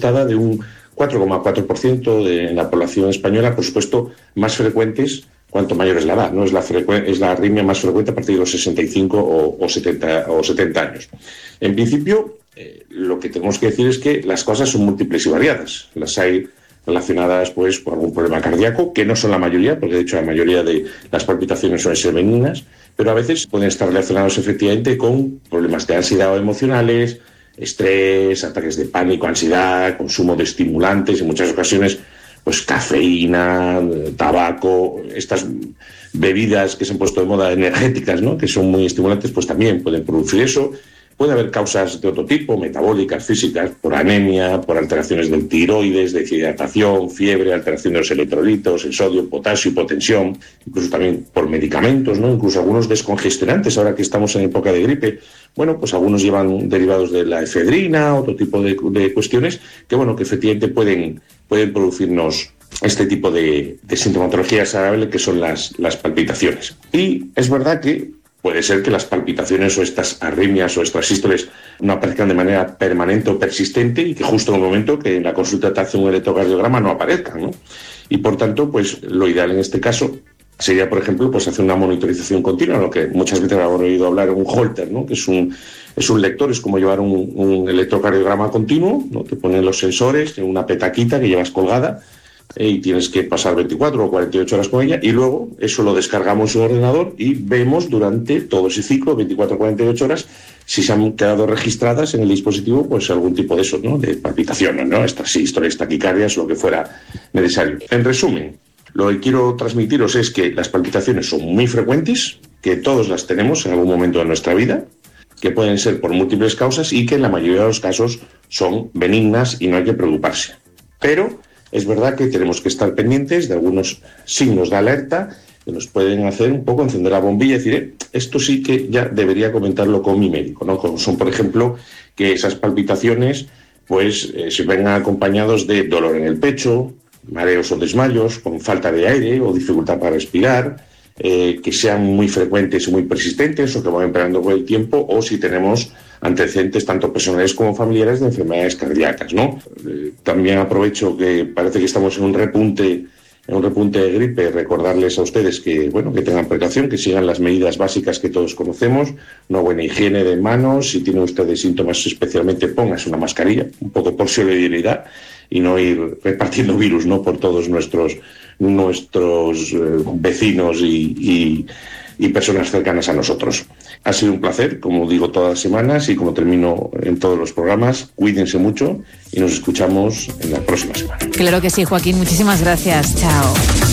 ajustada de un 4,4% de la población española, por supuesto, más frecuentes cuanto mayor es la edad, ¿no? Es la arritmia más frecuente a partir de los 65 o 70 años. En principio, lo que tenemos que decir es que las cosas son múltiples y variadas. Las hay relacionadas pues con algún problema cardíaco, que no son la mayoría, porque de hecho la mayoría de las palpitaciones suelen ser benignas, pero a veces pueden estar relacionados efectivamente con problemas de ansiedad o emocionales, estrés, ataques de pánico, ansiedad, consumo de estimulantes, en muchas ocasiones pues cafeína, tabaco, estas bebidas que se han puesto de moda energéticas, ¿no?, que son muy estimulantes, pues también pueden producir eso. Puede haber causas de otro tipo, metabólicas, físicas, por anemia, por alteraciones del tiroides, deshidratación, fiebre, alteración de los electrolitos, el sodio, potasio, hipotensión, incluso también por medicamentos, ¿no? Incluso algunos descongestionantes, ahora que estamos en época de gripe. Bueno, pues algunos llevan derivados de la efedrina, otro tipo de cuestiones que, bueno, que efectivamente pueden producirnos este tipo de sintomatología desagradable que son las palpitaciones. Y es verdad que puede ser que las palpitaciones o estas arritmias o estas sístoles no aparezcan de manera permanente o persistente y que justo en el momento que en la consulta te hace un electrocardiograma no aparezcan, ¿no? Y por tanto, pues lo ideal en este caso sería, por ejemplo, pues hacer una monitorización continua, lo que muchas veces habrán oído hablar de un Holter, ¿no?, que es un lector, es como llevar un electrocardiograma continuo, ¿no? Te ponen los sensores en una petaquita que llevas colgada y tienes que pasar 24 o 48 horas con ella, y luego eso lo descargamos en un ordenador y vemos durante todo ese ciclo, 24 o 48 horas, si se han quedado registradas en el dispositivo pues algún tipo de eso, ¿no?, de palpitaciones, ¿no?, estas sístoles, taquicardias, lo que fuera necesario. En resumen, lo que quiero transmitiros es que las palpitaciones son muy frecuentes, que todos las tenemos en algún momento de nuestra vida, que pueden ser por múltiples causas y que en la mayoría de los casos son benignas y no hay que preocuparse. Pero es verdad que tenemos que estar pendientes de algunos signos de alerta que nos pueden hacer un poco encender la bombilla y decir, esto sí que ya debería comentarlo con mi médico, ¿no? Como son, por ejemplo, que esas palpitaciones pues se vengan acompañados de dolor en el pecho, mareos o desmayos, con falta de aire o dificultad para respirar, que sean muy frecuentes y muy persistentes o que van empeorando con el tiempo, o si tenemos antecedentes tanto personales como familiares de enfermedades cardíacas, ¿no? También aprovecho que parece que estamos en un repunte de gripe, recordarles a ustedes que, bueno, que tengan precaución, que sigan las medidas básicas que todos conocemos, una buena higiene de manos, si tienen ustedes síntomas especialmente, pónganse una mascarilla, un poco por solidaridad, y no ir repartiendo virus, ¿no?, por todos nuestros vecinos y personas cercanas a nosotros. Ha sido un placer, como digo todas las semanas y como termino en todos los programas. Cuídense mucho y nos escuchamos en la próxima semana. Claro que sí, Joaquín. Muchísimas gracias. Chao.